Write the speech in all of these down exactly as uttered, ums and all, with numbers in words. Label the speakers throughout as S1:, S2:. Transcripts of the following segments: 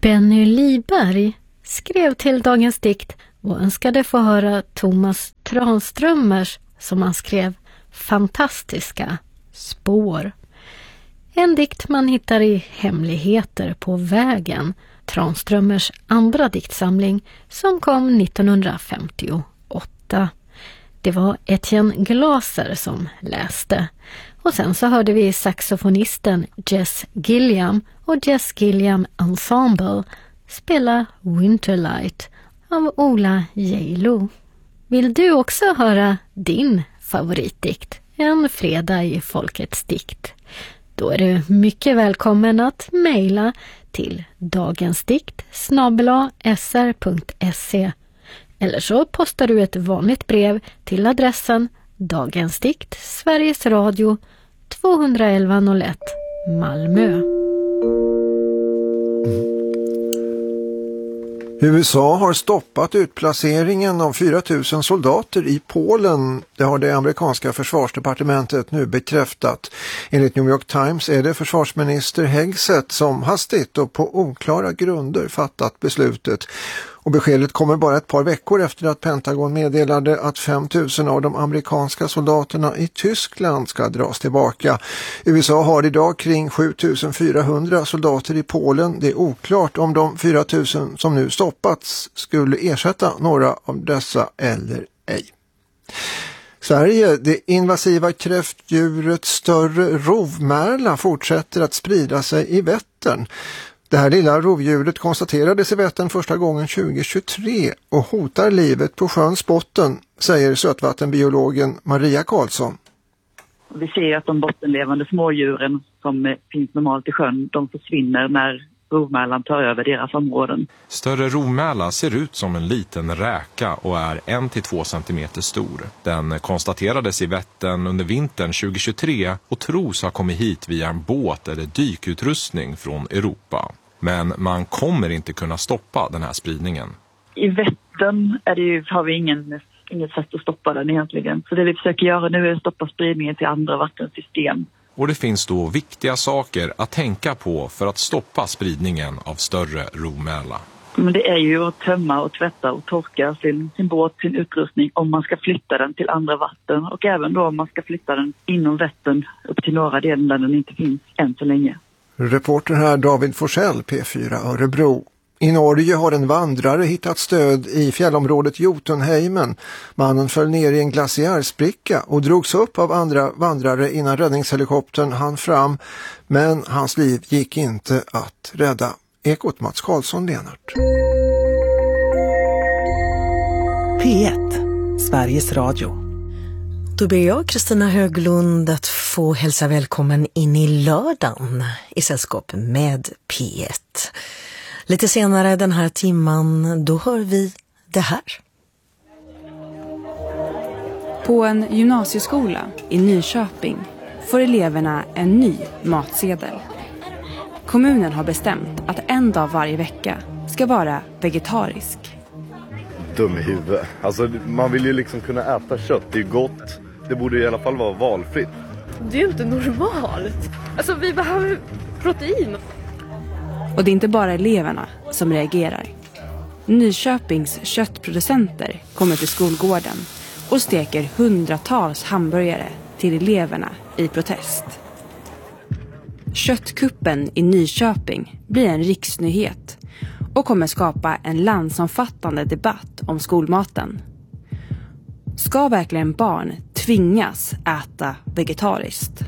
S1: Benny Lyberg skrev till Dagens dikt och önskade få höra Thomas Tranströmers, som han skrev, fantastiska Spår. En dikt man hittar i Hemligheter på vägen, Tranströmers andra diktsamling som kom nittonhundrafemtioåtta. Det var Etienne Glaser som läste. Och sen så hörde vi saxofonisten Jess Gilliam och Jess Gilliam Ensemble spela Winterlight av Ola Geilo. Vill du också höra din favoritdikt en fredag i Folkets dikt? Då är du mycket välkommen att mejla till dagensdikt snabel-a s r punkt se eller så postar du ett vanligt brev till adressen Dagens dikt, Sveriges Radio, tvåhundraelva noll ett, Malmö.
S2: U S A har stoppat utplaceringen av fyra tusen soldater i Polen. Det har det amerikanska försvarsdepartementet nu bekräftat. Enligt New York Times är det försvarsminister Hegseth som hastigt och på oklara grunder fattat beslutet. Och beskedet kommer bara ett par veckor efter att Pentagon meddelade att fem tusen av de amerikanska soldaterna i Tyskland ska dras tillbaka. U S A har idag kring sju tusen fyrahundra soldater i Polen. Det är oklart om de fyra tusen som nu stoppats skulle ersätta några av dessa eller ej. Sverige, det invasiva kräftdjuret större rovmärla fortsätter att sprida sig i Vättern. Det här lilla rovdjuret konstaterades i Vättern första gången tjugohundratjugotre och hotar livet på sjöns botten, säger sötvattenbiologen Maria Karlsson.
S3: Vi ser att de bottenlevande smådjuren som finns normalt i sjön, de försvinner när rovmärlan tar över deras områden.
S4: Större rovmärla ser ut som en liten räka och är en till två centimeter stor. Den konstaterades i Vättern under vintern tjugohundratjugotre och tros ha kommit hit via en båt eller dykutrustning från Europa. Men man kommer inte kunna stoppa den här spridningen.
S3: I Vättern är det ju, har vi ingen, inget sätt att stoppa den egentligen. Så det vi försöker göra nu är att stoppa spridningen till andra vattensystem.
S4: Och det finns då viktiga saker att tänka på för att stoppa spridningen av större rovmärla.
S3: Men det är ju att tömma och tvätta och torka sin, sin båt, sin utrustning om man ska flytta den till andra vatten. Och även då om man ska flytta den inom Vättern upp till norra delen där den inte finns än så länge.
S2: Reporter här David Forsell, P fyra Örebro. I Norge har en vandrare hittat stöd i fjällområdet Jotunheimen. Mannen föll ner i en glaciärspricka och drogs upp av andra vandrare innan räddningshelikoptern hann fram. Men hans liv gick inte att rädda. Ekot Mats Karlsson, Lenart.
S5: P ett, Sveriges Radio.
S6: Då ber jag Kristina Höglund att få hälsa välkommen in i lördagen i sällskap med P ett. Lite senare den här timman, då hör vi det här.
S7: På en gymnasieskola i Nyköping får eleverna en ny matsedel. Kommunen har bestämt att en dag varje vecka ska vara vegetarisk.
S8: Dum i huvudet. Alltså man vill ju liksom kunna äta kött, det är gott. Det borde i alla fall vara valfritt.
S9: Det är ju inte normalt. Alltså vi behöver protein.
S7: Och det är inte bara eleverna som reagerar. Nyköpings köttproducenter kommer till skolgården och steker hundratals hamburgare till eleverna i protest. Köttkuppen i Nyköping blir en riksnyhet och kommer skapa en landsomfattande debatt om skolmaten. Ska verkligen barn tvingas äta vegetariskt?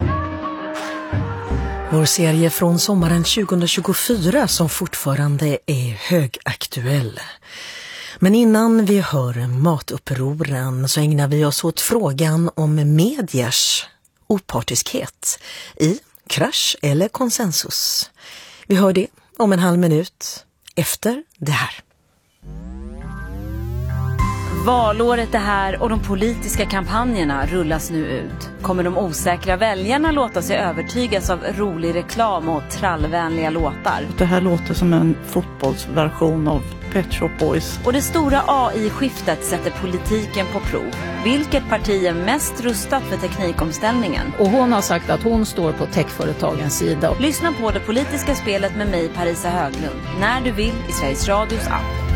S6: Vår serie från sommaren tjugohundratjugofyra som fortfarande är högaktuell. Men innan vi hör matupproren så ägnar vi oss åt frågan om mediers opartiskhet i krasch eller konsensus. Vi hör det om en halv minut efter det här.
S10: Valåret är här och de politiska kampanjerna rullas nu ut. Kommer de osäkra väljarna låta sig övertygas av rolig reklam och trallvänliga låtar?
S11: Det här låter som en fotbollsversion av Pet Shop Boys.
S10: Och det stora A I-skiftet sätter politiken på prov. Vilket parti är mest rustat för teknikomställningen?
S12: Och hon har sagt att hon står på techföretagens sida.
S10: Lyssna på Det politiska spelet med mig, Parisa Höglund, när du vill i Sveriges Radios app.